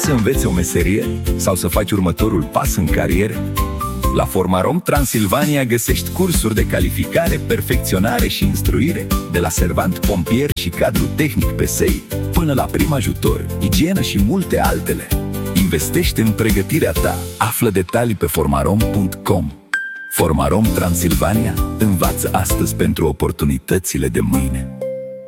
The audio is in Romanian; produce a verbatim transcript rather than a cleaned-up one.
să înveți o meserie sau să faci următorul pas în carieră? La Formarom Transilvania găsești cursuri de calificare, perfecționare și instruire, de la servant pompier și cadru tehnic P S I, până la prim ajutor, igienă și multe altele. Investește în pregătirea ta. Află detalii pe formarom punct com. Formarom Transilvania învață astăzi pentru oportunitățile de mâine.